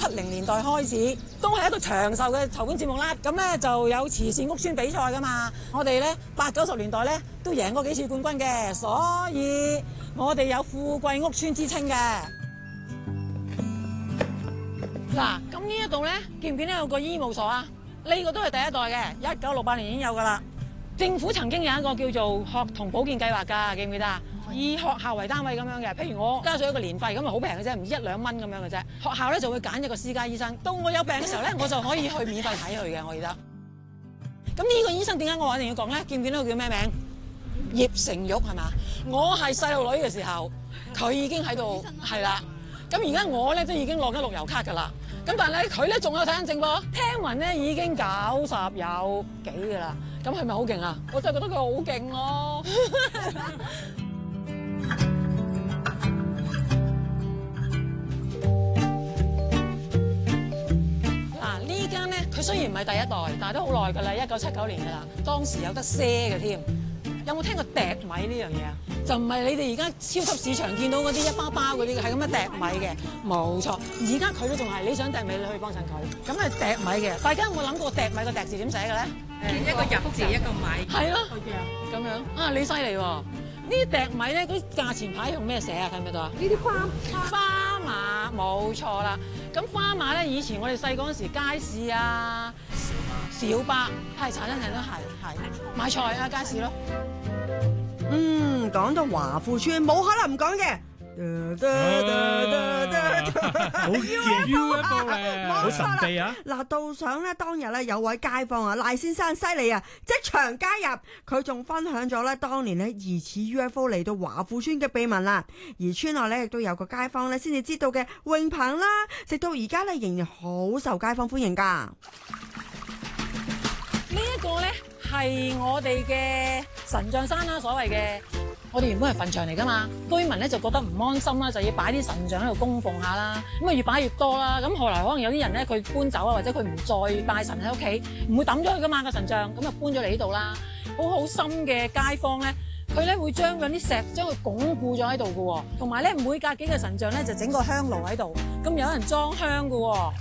1970年代開始，都係一個長壽嘅籌款節目啦。咁咧就有慈善屋邨比賽噶嘛。我哋咧80、90年代咧都贏過幾次冠軍嘅，所以我哋有富貴屋邨之稱嘅。嗱，咁呢一度咧見唔見到有個醫務所啊？呢個都係第一代嘅，1968年已經有噶啦。政府曾經有一個叫做學童保健計劃㗎，記唔記得啊？以學校為單位咁樣嘅，譬如我交咗一個年費，咁啊好平嘅啫，唔知1、2蚊咁樣嘅啫。學校咧就會揀一個私家醫生，到我有病嘅時候咧，我就可以去免費睇佢嘅，我記得。咁呢個醫生點解我一定要講咧？見唔見到佢叫咩名？葉成玉係嘛？我係細路女嘅時候，佢已經喺度係啦。咁而家我咧都已經落咗樂悠卡㗎啦。咁但係佢咧仲有睇緊症噃，聽聞咧已經90有幾㗎啦。咁係咪好勁啊？我真係覺得佢好勁咯。嗱，呢間咧佢雖然唔係第一代，但係都好耐㗎啦，1979年㗎啦。當時有得賒嘅添。有冇聽過笛米呢樣嘢啊？就唔係你哋而家超級市場見到嗰啲一包包嗰啲嘅，係咁樣笛米嘅，冇錯。而家佢都仲係，你想笛米你去幫襯佢。咁係笛米嘅，大家有冇諗過笛米個笛字點寫嘅咧？ 一個入字一個米。 係咯，咁樣啊，你犀利喎！呢啲笛米咧，嗰啲價錢牌用咩寫啊？睇唔睇到啊？ 呢啲花馬冇錯啦。咁花馬咧，以前我哋細個嗰時街市啊、小巴係茶餐廳都係買菜啊街市咯。 講到華富邨冇可能唔講嘅。 好勁 UFO 咧，好神秘啊！ 嗱，導賞咧當日咧有位街坊啊，賴先生犀利啊，即場加入，佢仲分享咗咧當年咧疑似 UFO 嚟到華富邨嘅秘密啦。而村內咧亦都有個街坊咧先至知道嘅泳棚啦，直到而家咧仍然好受街坊歡迎噶。 呢一個咧係我哋嘅神像山啦，所謂嘅。我哋原本係墳場嚟㗎嘛，居民咧就覺得唔安心啦，就要擺啲神像喺度供奉下啦。咁啊越擺越多啦。咁後來可能有啲人咧佢搬走啊，或者佢唔再拜神喺屋企，唔會抌咗佢㗎嘛個神像，咁就搬咗嚟呢度啦。好心嘅街坊咧，佢咧會將嗰啲石將佢鞏固咗喺度㗎喎，同埋咧每隔幾個神像咧就整個香爐喺度，咁有人裝香㗎喎。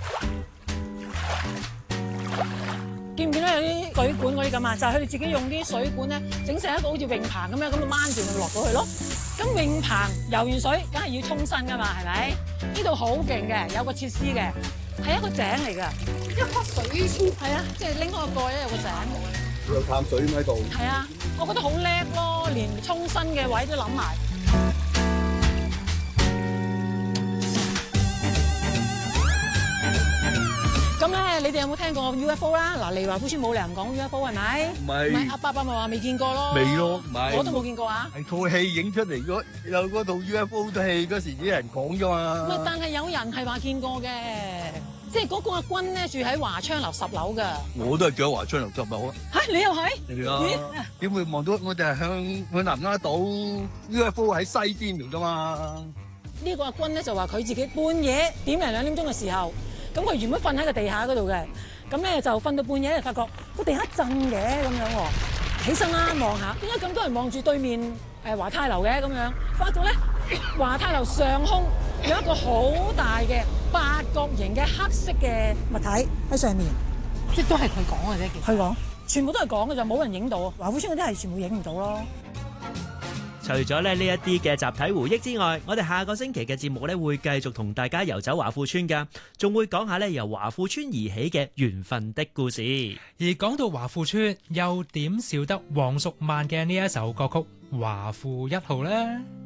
見唔見到有啲水管嗰啲咁啊？就係佢哋自己用啲水管咧，整成一個好似泳棚咁樣，咁就掹住佢落到去咯。咁泳棚游完水，梗係要沖身噶嘛，係咪？呢度好勁嘅，有個設施嘅，係一個井嚟㗎，一樖水柱。係啊，即係拎開個蓋咧，有個井。 有淡水喺度。係啊，我覺得好叻咯，連沖身嘅位都諗埋。咁咧，你哋有冇聽過 UFO 啦？嗱，嚟華富邨冇理由唔講 UFO 係咪？ 唔係， 阿伯伯咪話未見過咯。 未咯，唔係。 我都冇見過啊。 係套戲影出嚟有嗰套 UFO 套戲嗰時啲人講啫嘛。 唔係，但係有人係話見過嘅，即係嗰個阿君咧住喺華昌樓10樓㗎。 我都係住喺華昌樓10樓啊。 嚇，你又係？ 係啊。點會望到我哋係向南丫島 UFO 喺西邊嚟㗎嘛？ 呢個阿君咧就話佢自己半夜1點2點鐘嘅時候。咁佢原本瞓喺個地下嗰度嘅，咁咧就瞓到半夜就發覺個地下震嘅咁樣喎，起身啦望下，點解咁多人望住對面華泰樓嘅咁樣？發覺咧華泰樓上空有一個好大嘅八角形嘅黑色嘅物體喺上面， 即都係佢講嘅啫，其實。 佢講，全部都係講嘅就冇人影到，華富邨嗰啲係全部影唔到咯。 除咗呢一啲嘅集體回憶之外，我哋下個星期嘅節目呢會繼續同大家遊走華富邨㗎，仲會講下呢由華富邨而起嘅緣分的故事。 而講到華富邨，又點少得黃淑蔓嘅呢一首歌曲《華富1號》呢？